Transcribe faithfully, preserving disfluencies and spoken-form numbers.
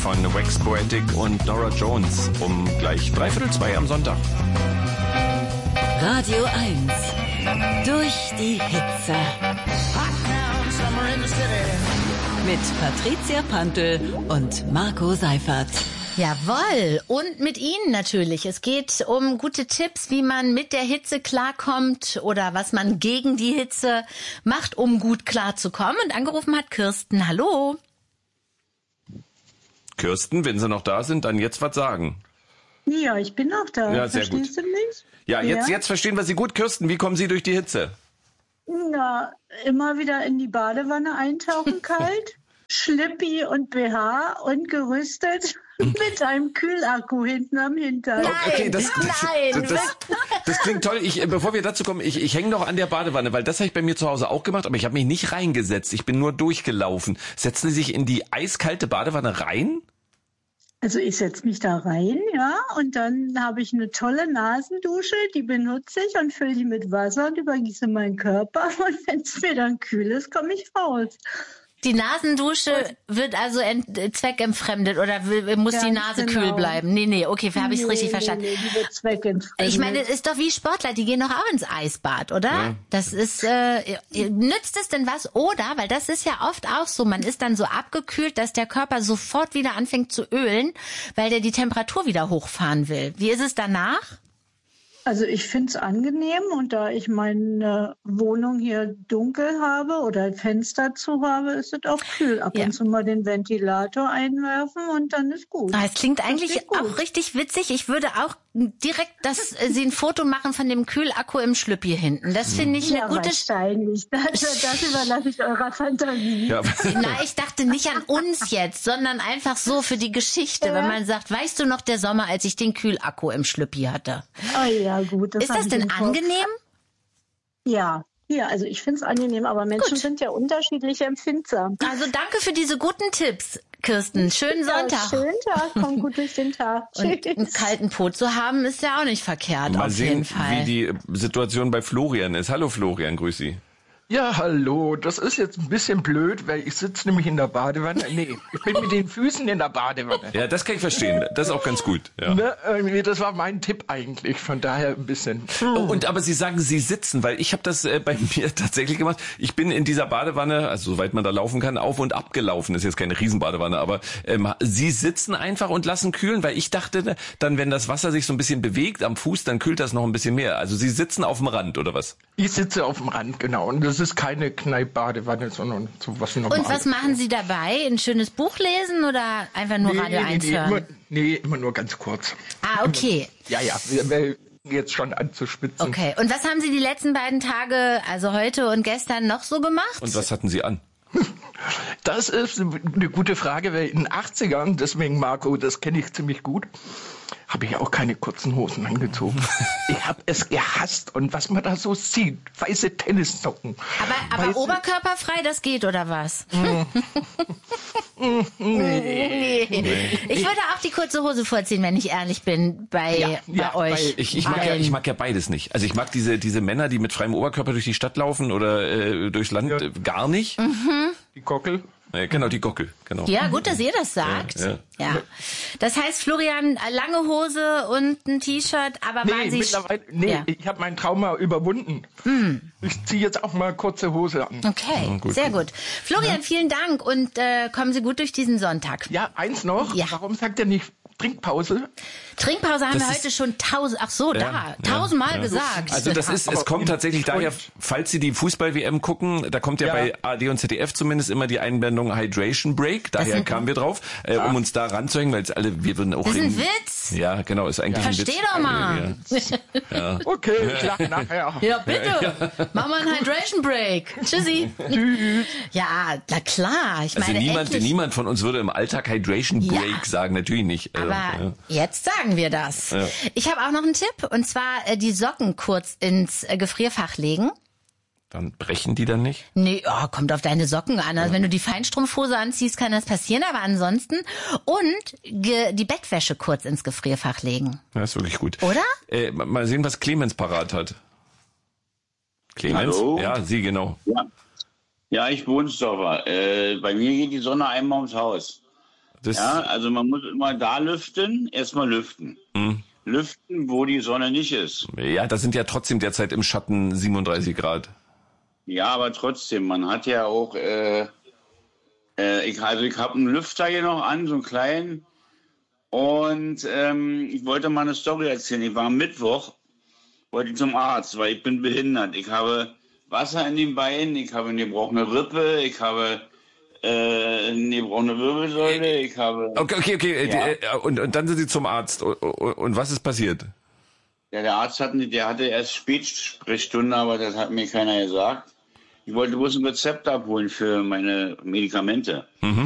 von Wax Poetic und Norah Jones um gleich dreiviertel zwei am Sonntag. Radio eins. Durch die Hitze. Mit Patricia Pantel und Marco Seifert. Jawohl, und mit Ihnen natürlich. Es geht um gute Tipps, wie man mit der Hitze klarkommt oder was man gegen die Hitze macht, um gut klarzukommen. Und angerufen hat Kirsten. Hallo. Kirsten, wenn Sie noch da sind, dann jetzt was sagen. Ja, ich bin noch da. Ja, sehr Verstehst gut. du mich? Ja, jetzt, Ja. jetzt verstehen wir Sie gut. Kirsten, wie kommen Sie durch die Hitze? Na, immer wieder in die Badewanne eintauchen kalt, Schlippi und B H und gerüstet mit einem Kühlakku hinten am Hintern. Nein, Okay, das, das, nein. das, das, das klingt toll. Ich, äh, bevor wir dazu kommen, ich, ich hänge noch an der Badewanne, weil das habe ich bei mir zu Hause auch gemacht, aber ich habe mich nicht reingesetzt. Ich bin nur durchgelaufen. Setzen Sie sich in die eiskalte Badewanne rein? Also ich setze mich da rein, ja, und dann habe ich eine tolle Nasendusche, die benutze ich und fülle die mit Wasser und übergieße meinen Körper. Und wenn es mir dann kühl ist, komme ich raus. Die Nasendusche wird also ent- zweckentfremdet oder will, muss Ganz die Nase genau. kühl bleiben? Nee, nee, okay, habe ich es Nee, richtig nee, verstanden. Nee, die wird zweckentfremdet. Ich meine, das ist doch wie Sportler, die gehen doch auch ins Eisbad, oder? Ja. Das ist, äh, nützt es denn was? Oder, weil das ist ja oft auch so, man ist dann so abgekühlt, dass der Körper sofort wieder anfängt zu ölen, weil der die Temperatur wieder hochfahren will. Wie ist es danach? Also ich finde es angenehm, und da ich meine Wohnung hier dunkel habe oder ein Fenster zu habe, ist es auch kühl. Ab Ja. und zu mal den Ventilator einwerfen und dann ist gut. Ah, es klingt eigentlich klingt gut. auch richtig witzig. Ich würde auch direkt das, äh, Sie ein Foto machen von dem Kühlakku im Schlüppi hinten. Das finde ich eine Ja, gute... wahrscheinlich. Das, das überlasse ich eurer Fantasie. Ja. Na, ich dachte nicht an uns jetzt, sondern einfach so für die Geschichte, Ja. wenn man sagt, weißt du noch der Sommer, als ich den Kühlakku im Schlüppi hatte? Oh ja, gut. Ist hab das ich denn im Kopf. angenehm? Ja. Ja, also ich finde es angenehm, aber Menschen Gut. sind ja unterschiedlich empfindsam. Also danke für diese guten Tipps, Kirsten. Schönen Sonntag. Ja, schönen Tag, komm gut durch den Tag. Und einen Tschüss. kalten Po zu haben, ist ja auch nicht verkehrt, Mal auf sehen, jeden Fall. wie die Situation bei Florian ist. Hallo Florian, grüß Sie. Ja, hallo. Das ist jetzt ein bisschen blöd, weil ich sitze nämlich in der Badewanne. Nee, ich bin mit den Füßen in der Badewanne. Ja, das kann ich verstehen. Das ist auch ganz gut. Ja. Ne, irgendwie, das war mein Tipp eigentlich, von daher ein bisschen. Oh, und aber Sie sagen, Sie sitzen, weil ich habe das äh, bei mir tatsächlich gemacht. Ich bin in dieser Badewanne, also soweit man da laufen kann, auf und ab gelaufen. Das ist jetzt keine Riesenbadewanne, aber ähm, Sie sitzen einfach und lassen kühlen, weil ich dachte, dann, wenn das Wasser sich so ein bisschen bewegt am Fuß, dann kühlt das noch ein bisschen mehr. Also Sie sitzen auf dem Rand, oder was? Ich sitze auf dem Rand, genau. Und das ist keine Kneippbadewanne, sondern so was Normales. Und was machen Sie dabei? Ein schönes Buch lesen oder einfach nur Nee, Radio nee, eins nee, hören? immer, nee, immer nur ganz kurz. Ah, okay. Ja, ja, wir, wir jetzt schon anzuspitzen. Okay. Und was haben Sie die letzten beiden Tage, also heute und gestern, noch so gemacht? Und was hatten Sie an? Das ist eine gute Frage, weil in den achtzigern, deswegen Marco, das kenne ich ziemlich gut, habe ich auch keine kurzen Hosen angezogen. Ich habe es gehasst, und was man da so sieht, weiße Tennissocken. Aber, aber weiße, oberkörperfrei, das geht, oder was? nee. Nee. Ich würde auch die kurze Hose vorziehen, wenn ich ehrlich bin, bei, Ja, bei ja, euch. bei- Ich, ich, mag ja, allen. ich mag ja beides nicht. Also ich mag diese diese Männer, die mit freiem Oberkörper durch die Stadt laufen oder äh, durchs Land, Ja. äh, gar nicht. Die Gockel. Äh, genau, die Gockel. Genau. Ja, gut, dass ihr das sagt. Ja, Ja. ja. Das heißt, Florian, lange Hose und ein T-Shirt, aber Nee, waren Sie... mittlerweile, nee, Ja. ich habe mein Trauma überwunden. Ich ziehe jetzt auch mal kurze Hose an. Okay, gut, sehr gut. gut. Florian, vielen Dank und äh, kommen Sie gut durch diesen Sonntag. Ja, eins noch. Ja. Warum sagt er nicht Trinkpause? Trinkpause haben Das wir ist- heute schon tausend, ach so, da, Ja, tausendmal ja. gesagt. Also das ist, es Aber- kommt tatsächlich und- daher, falls Sie die Fußball-W M gucken, da kommt ja, Ja. bei A R D und Z D F zumindest immer die Einblendung Hydration Break, daher kamen wir drauf, äh, um uns da ranzuhängen, weil es alle, wir würden auch Das ist ein reden. Witz. Ja, genau, ist eigentlich ein Witz. Versteh doch mal. Ja. Okay, ich lache nachher. Ja, bitte. Machen wir einen Hydration Break. Tschüssi. Ja, na klar. Ich Also meine, niemand, endlich. niemand von uns würde im Alltag Hydration Ja. Break sagen, natürlich nicht. Äh, Aber ja. jetzt sagen wir das. Ja. Ich habe auch noch einen Tipp, und zwar äh, die Socken kurz ins äh, Gefrierfach legen. Dann brechen die dann nicht? Nee, oh, kommt auf deine Socken an. Also wenn du die Feinstrumpfhose anziehst, kann das passieren, aber ansonsten. Und ge- die Bettwäsche kurz ins Gefrierfach legen. Ja, ist wirklich gut. Oder? Äh, mal sehen, was Clemens parat hat. Clemens? Hallo? Ja, Sie, genau. Ja, ja ich Bohnsdorfer. Äh, bei mir geht die Sonne einmal ums Haus. Das Ja, also man muss immer da lüften, erstmal lüften. Hm. Lüften, wo die Sonne nicht ist. Ja, das sind ja trotzdem derzeit im Schatten siebenunddreißig Grad. Ja, aber trotzdem, man hat ja auch, äh, äh, ich, also ich habe einen Lüfter hier noch an, so einen kleinen. Und ähm, ich wollte mal eine Story erzählen. Ich war am Mittwoch, wollte ich zum Arzt, weil ich bin behindert. Ich habe Wasser in den Beinen, ich habe eine gebrochene Rippe, ich habe äh, eine gebrochene Wirbelsäule, ich habe... Okay, okay, okay. Ja. Äh, Und, und dann sind Sie zum Arzt. Und, und was ist passiert? Ja, der Arzt hat, nicht- der hatte erst Spätsprechstunde, aber das hat mir keiner gesagt. Ich wollte bloß ein Rezept abholen für meine Medikamente. Mhm.